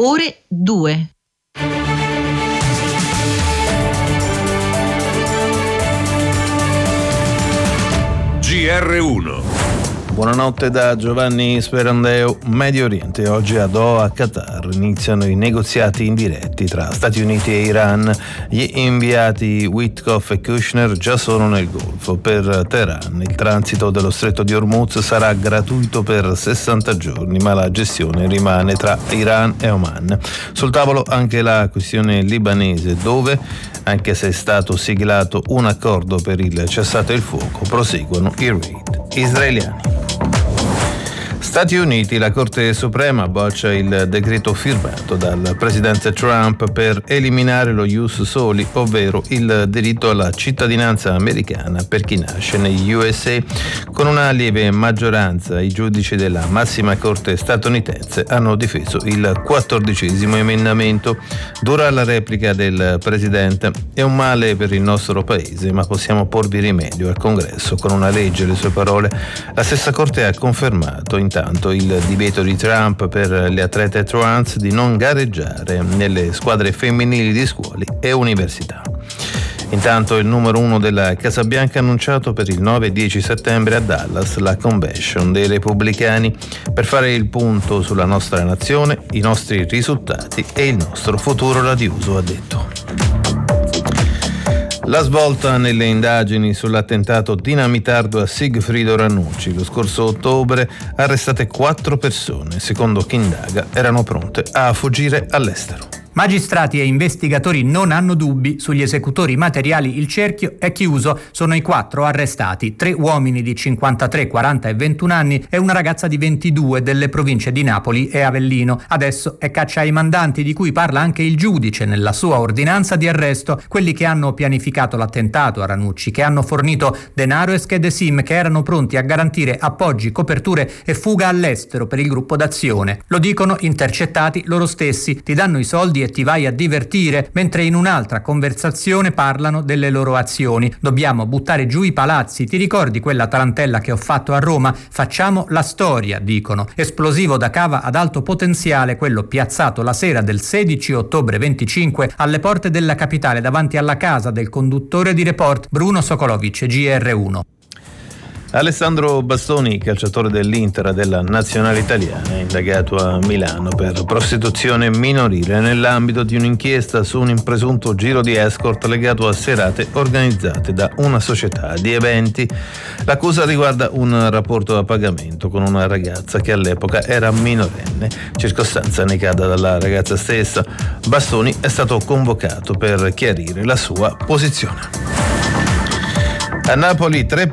ore 2. GR1. Buonanotte da Giovanni Sperandeo. Medio Oriente. Oggi a Doha, Qatar, iniziano i negoziati indiretti tra Stati Uniti e Iran. Gli inviati Witkoff e Kushner già sono nel Golfo. Per Teheran il transito dello stretto di Hormuz sarà gratuito per 60 giorni, ma la gestione rimane tra Iran e Oman. Sul tavolo anche la questione libanese, dove, anche se è stato siglato un accordo per il cessate il fuoco, proseguono i raid israeliani. Stati Uniti, la Corte Suprema boccia il decreto firmato dal presidente Trump per eliminare lo ius soli, ovvero il diritto alla cittadinanza americana per chi nasce negli USA. Con una lieve maggioranza, i giudici della massima corte statunitense hanno difeso il 14° emendamento. Dura la replica del presidente: è un male per il nostro paese, ma possiamo porvi rimedio al Congresso con una legge. Le sue parole. La stessa corte ha confermato intanto il divieto di Trump per le atlete trans di non gareggiare nelle squadre femminili di scuole e università. Intanto il numero 1 della Casa Bianca ha annunciato per il 9 e 10 settembre a Dallas la convention dei repubblicani per fare il punto sulla nostra nazione, i nostri risultati e il nostro futuro radioso, ha detto. La svolta nelle indagini sull'attentato dinamitardo a Sigfrido Ranucci. Lo scorso ottobre arrestate 4 persone, secondo chi indaga erano pronte a fuggire all'estero. Magistrati e investigatori non hanno dubbi sugli esecutori materiali. Il cerchio è chiuso. Sono i 4 arrestati: 3 uomini di 53, 40 e 21 anni e una ragazza di 22 delle province di Napoli e Avellino. Adesso è caccia ai mandanti, di cui parla anche il giudice nella sua ordinanza di arresto. Quelli che hanno pianificato l'attentato a Ranucci, che hanno fornito denaro e schede SIM, che erano pronti a garantire appoggi, coperture e fuga all'estero per il gruppo d'azione. Lo dicono intercettati loro stessi. Ti danno i soldi e ti vai a divertire, mentre in un'altra conversazione parlano delle loro azioni. Dobbiamo buttare giù i palazzi, ti ricordi quella tarantella che ho fatto a Roma? Facciamo la storia, dicono. Esplosivo da cava ad alto potenziale quello piazzato la sera del 16 ottobre 25 alle porte della capitale, davanti alla casa del conduttore di Report Bruno Sokolovic, GR1. Alessandro Bastoni, calciatore dell'Inter e della nazionale italiana, è indagato a Milano per prostituzione minorile nell'ambito di un'inchiesta su un presunto giro di escort legato a serate organizzate da una società di eventi. L'accusa riguarda un rapporto a pagamento con una ragazza che all'epoca era minorenne, circostanza negata dalla ragazza stessa. Bastoni è stato convocato per chiarire la sua posizione. A Napoli 3